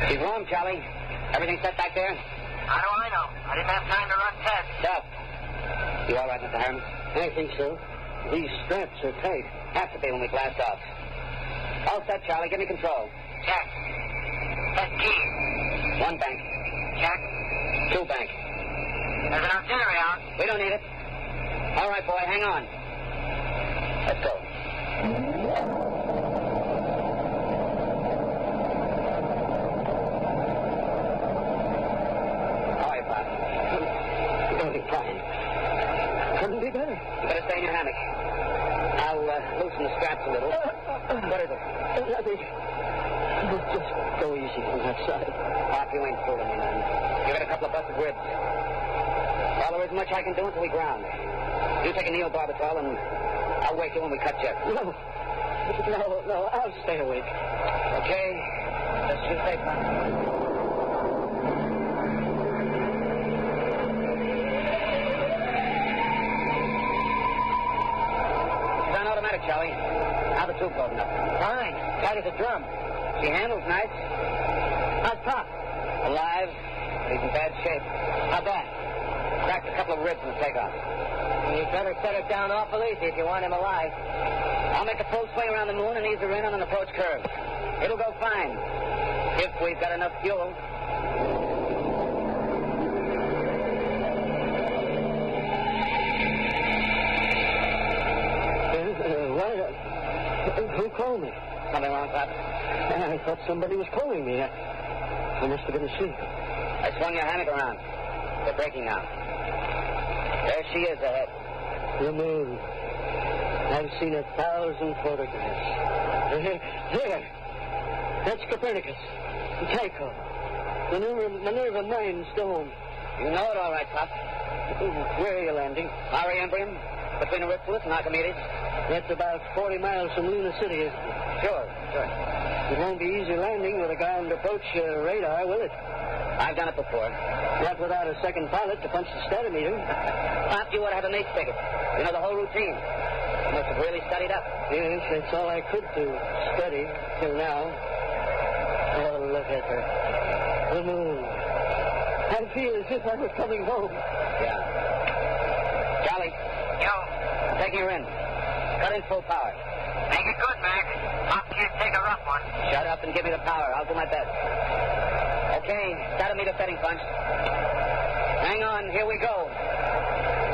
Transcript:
Keep warm, Charlie. Everything set back there? How do I know? I didn't have time to run tests. Duff. You all right, Mr. Herman? I think so. These straps are tight. Have to be when we blast off. All set, Charlie. Give me control. Check. Set key. 1 bank. Check. 2 bank. There's an auxiliary out. We don't need it. All right, boy, hang on. Let's go. How are you, Pop? Doing fine. Couldn't be better. You better stay in your hammock. I'll loosen the straps a little. What is it? Nothing. Just go easy on that side. Pop, you ain't fooling me, man. You got a couple of busted ribs. Well, there isn't much I can do until we ground. You take a neobarbital, and I'll wake you when we cut Jeff. No, I'll stay awake. Okay. Let's just take one. It's on automatic, Charlie. How the tube holding up? Fine. Tight as a drum. She handles nice. How's Pop? Alive. He's in bad shape. How bad? Cracked a couple of ribs in the takeoff. You better set it down awful easy if you want him alive. I'll make a full swing around the moon and ease her in on an approach curve. It'll go fine. If we've got enough fuel. Who called me? Something wrong, Pop? I thought somebody was calling me. I must have been asleep. I swung your hammock around. They're breaking now. There she is ahead. The moon. I've seen 1,000 photographs. There. That's Copernicus. Tycho. Minerva Mines Dome. You know it all right, Pop. Where are you landing? Mare Imbrium, between Aristotles and Archimedes. That's about 40 miles from Luna City, isn't it? Sure. It won't be easy landing with a ground approach radar, will it? I've done it before. Not without a second pilot to punch the statometer. Pop, you ought to have a mate's ticket. You know the whole routine. You must have really studied up. Yes, that's all I could do. Study till now. Oh, look at her. The moon. I feel as if I were coming home. Yeah. Charlie. Yo. I'm taking her in. Cut in full power. Make it good, Mac. Pop can't take a rough one. Shut up and give me the power. I'll do my best. Okay, statometer setting punch. Hang on, here we go.